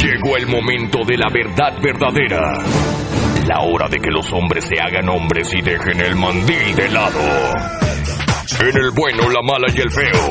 Llegó el momento de la verdad verdadera. La hora de que los hombres se hagan hombres y dejen el mandil de lado. En el bueno, la mala y el feo.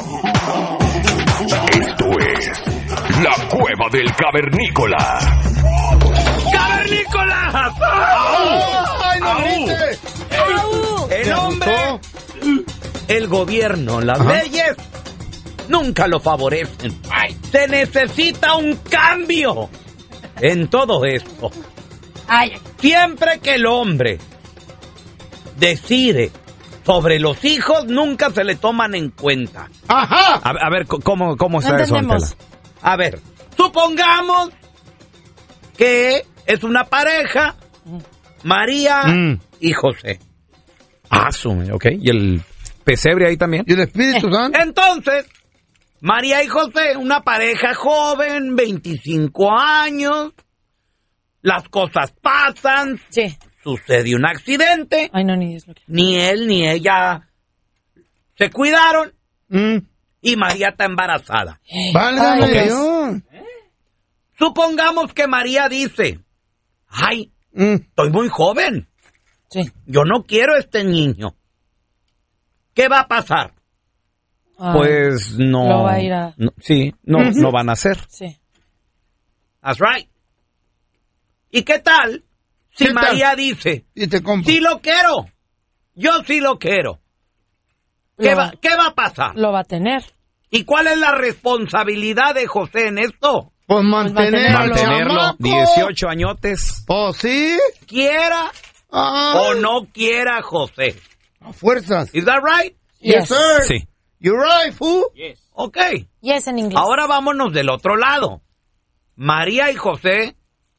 Esto es La Cueva del Cavernícola. ¡Cavernícola! ¡Ay, no grites! El hombre, el gobierno, las leyes nunca lo favorecen. Se necesita un cambio en todo esto. Siempre que el hombre decide sobre los hijos, nunca se le toman en cuenta. ¡Ajá! A ver, ¿cómo está No eso, entendemos. Antela? A ver, supongamos que es una pareja, María y José. Ok. ¿Y el pesebre ahí también? ¿Y el Espíritu Santo? Entonces, María y José, una pareja joven, 25 años, las cosas pasan, Sí. sucede un accidente, Ay, no, ni es lo que... ni él ni ella se cuidaron y María está embarazada. ¡Válgame Ay, Dios! Supongamos que María dice, ay, estoy muy joven, Sí. yo no quiero este niño. ¿Qué va a pasar? Ay, Pues no. Lo va a ir a... No van a hacer. Sí. That's right. ¿Y qué tal si ¿Qué tal? María dice, Y te compro. sí lo quiero, yo sí lo quiero? ¿Qué va a pasar? Lo va a tener. ¿Y cuál es la responsabilidad de José en esto? Pues mantenerlo. Mantenerlo 18 añotes, ¿Oh, sí? quiera o no quiera José. A fuerzas. ¿Is that right? Yes, sir. Sí. You're right, fool. Ok. Yes, en inglés. Ahora vámonos del otro lado. María y José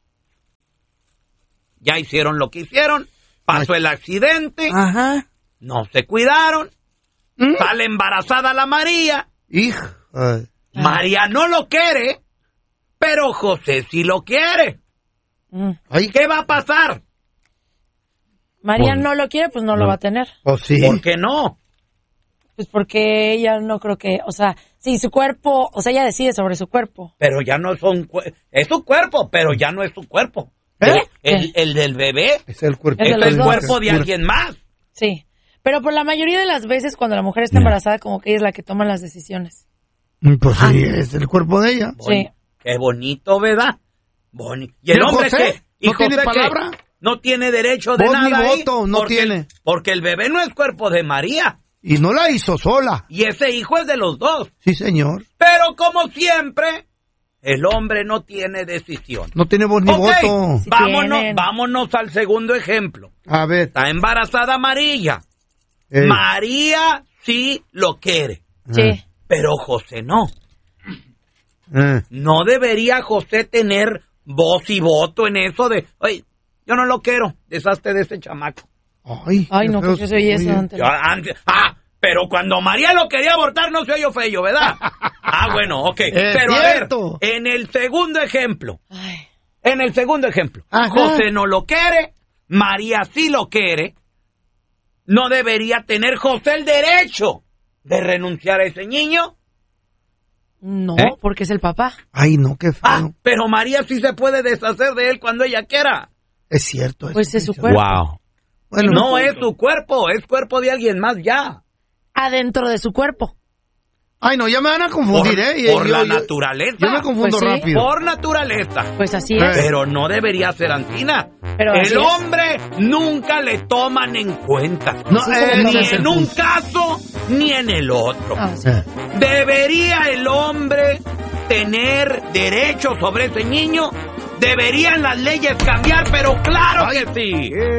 ya hicieron lo que hicieron. Pasó el accidente. Ajá. No se cuidaron. Sale embarazada la María. Hijo. Ay. María no lo quiere, pero José sí lo quiere. Ay, ¿Qué va a pasar? María no lo quiere, pues no lo va a tener. ¿oh, sí? ¿Por qué no? Pues porque ella no creo que... O sea, si su cuerpo... O sea, ella decide sobre su cuerpo. Pero ya no son... Es su cuerpo, pero ya no es su cuerpo. ¿Eh? El del bebé Es el cuerpo. Es de es los el dos. cuerpo de alguien más. Sí. Pero por la mayoría de las veces cuando la mujer está embarazada, como que ella es la que toma las decisiones. Pues sí, es el cuerpo de ella. Sí. Qué bonito, ¿verdad? Bonito. ¿Y el ¿Y hombre José? qué? ¿Y ¿No tiene José qué? palabra? No tiene derecho de Voz ni nada ahí, voto, no porque tiene. Porque el bebé no es cuerpo de María. Y no la hizo sola. Y ese hijo es de los dos. Sí, señor. Pero como siempre, el hombre no tiene decisión. No tiene voz ni Ok, voto. Sí vámonos, tienen. vámonos al segundo ejemplo. A ver. Está embarazada María. Ey. María sí lo quiere, Sí. pero José no. Eh. No debería José tener voz y voto en eso de, oye, yo no lo quiero, deshazte de ese chamaco. Ay, Ay, qué no, feo pues yo soy eso. oye. Antes. Pero cuando María lo quería abortar no se oyó feo, ¿verdad? Bueno, ok. Pero cierto. a ver, en el segundo ejemplo, Ay. Ajá. José no lo quiere, María sí lo quiere, ¿no debería tener José el derecho de renunciar a ese niño? No, ¿Eh? porque es el papá. Ay, no, qué feo. Pero María sí se puede deshacer de él cuando ella quiera. Es cierto. eso, Pues es su sí, cuerpo. Wow. Bueno, No es su cuerpo, es cuerpo de alguien más ya. Adentro de su cuerpo. Ay, no, ya me van a confundir, Por la naturaleza. Yo me confundo Pues sí. rápido. Por naturaleza. Pues así es. Pero no debería ser Antina. Pero así El es. hombre nunca le toman en cuenta. No, Ni ese es el en un punto. caso, ni en el otro. Ah, sí. ¿Debería el hombre tener derecho sobre ese niño? ¿Deberían las leyes cambiar? Pero claro que sí.